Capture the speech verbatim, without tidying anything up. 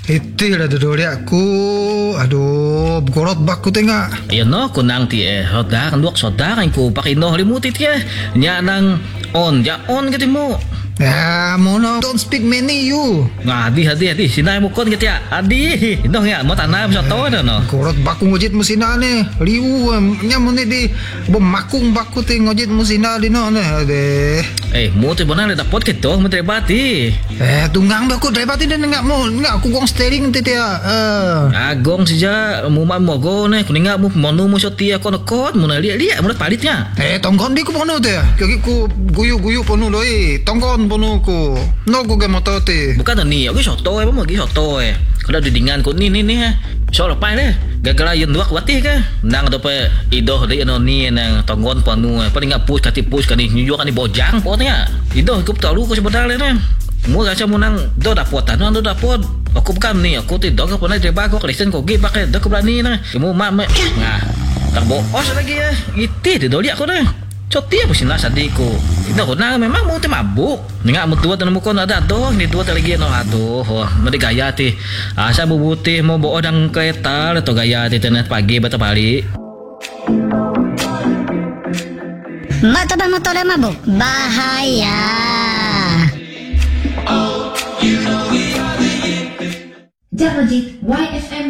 Itu dah duduk dia aku. Aduh, gorot bak ku tengok. Ayan no, kunang ti eh. Soda kan duak soda kan ku pakino limutit ya. Nya nang on, ja on gitu mo. Ya, mono don't speak many you. Nga, adi, adi, adi. Sinay mo kon gitu ya. Adi. Ino nga, mo tanam sa to na no. Gorot bak ku ngojit mo sina ni. Liu, nya mo ni di bumakung bak ku ti ngojit mo sina di no. Ade. Eh, mo ti bonang dapot kito, mo trebati. Eh, tunggang ba ku drivati din nga mo. Nga aku gong steering ti dia. Eh. Agong sija, mo man mo go ne. Kuninga mo monu mo sa tiya ko na kot. Mo na liya-liya, mo na palitnya. Eh, tonggon di ko pono ti. Kaki ku guyu-guyu pono doi. Tonggon pono ko. No ko ga moto ti. Bukan ni, aku soto eh, mo gi soto eh. Kada didingan ko ni ni ni ha. So lepai le. Gagala yun duak watih ka. Nang do pe idoh de ano ni nang tonggon panu eh. Paling ngapus kati pus kani nyuyo kani bojang po nya. Idoh ku tahu ko sebenarnya ne. Mo ga mo nang do dapot anu do dapot. Aku bukan ni, aku ti dong ko na treba ko kristen ko gi pakai do ko berani na. Mo ma me. Nah. Tak boos lagi ya. Iti ti do dia ko na. Coti apa sih nasa diku? Itu kena memang mau te mabuk. Nengak mutua tanam muka ada doh, ni tua lagi no aduh. Mesti gaya ti. Asa bubuti mau bawa dang kereta atau gaya ti tenet pagi bata balik. Mata ba motor mabuk? Bahaya. Double Y F M